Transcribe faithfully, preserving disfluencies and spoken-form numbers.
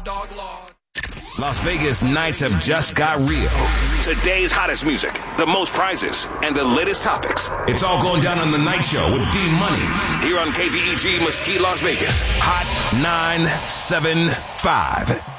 Las Vegas nights have just got real. Today's hottest music, the most prizes, and the latest topics. It's all going down on The Night Show with D Money. Here on K V E G Mesquite, Las Vegas. Hot nine seven five.